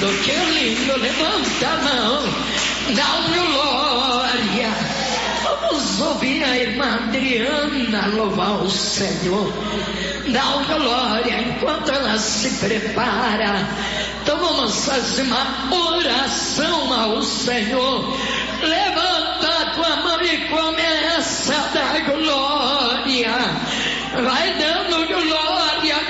lindo, que lindo. Levanta a mão, dá um glória. Vamos ouvir a irmã Adriana louvar o Senhor. Dá um glória enquanto ela se prepara. Então vamos fazer uma oração ao Senhor. Levanta